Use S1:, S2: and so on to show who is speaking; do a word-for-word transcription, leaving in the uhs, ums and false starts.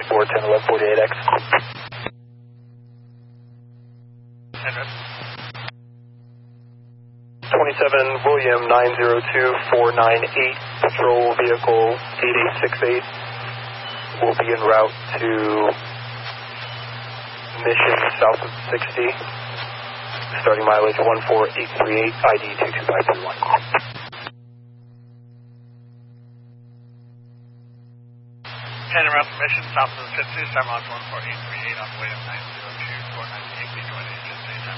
S1: four ten eleven forty-eight X. twenty-seven William nine zero two four nine eight, patrol vehicle eight eight six eight, will be en route to Mission south of sixty, starting mileage one four eight three eight, I D two two five three one.
S2: ten around Mission south of sixty, start mileage one four eight three eight on the way to nine zero two four nine eight, be joining.